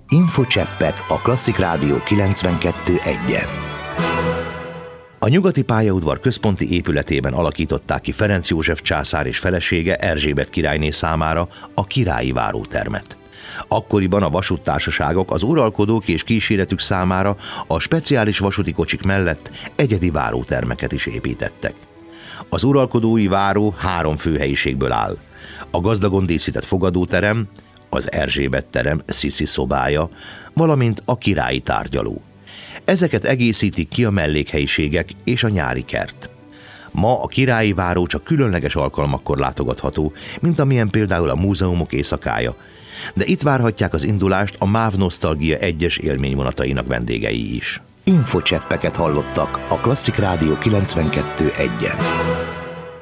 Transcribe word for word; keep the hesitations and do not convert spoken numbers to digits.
Infocseppek a Klasszik Rádió kilencvenkettő egyen. A nyugati pályaudvar központi épületében alakították ki Ferenc József császár és felesége Erzsébet királyné számára a királyi várótermet. Akkoriban a vasúttársaságok az uralkodók és kíséretük számára a speciális vasúti kocsik mellett egyedi várótermeket is építettek. Az uralkodói váró három főhelyiségből áll. A gazdagon díszített fogadóterem, az Erzsébet terem Sziszi szobája, valamint a királyi tárgyaló. Ezeket egészítik ki a mellékhelyiségek és a nyári kert. Ma a királyi váró csak különleges alkalmakkor látogatható, mint amilyen például a múzeumok éjszakája, de itt várhatják az indulást a MÁV Nosztalgia egyes élményvonatainak vendégei is. Infocseppeket hallottak a Klasszik Rádió kilencvenkettő egyen.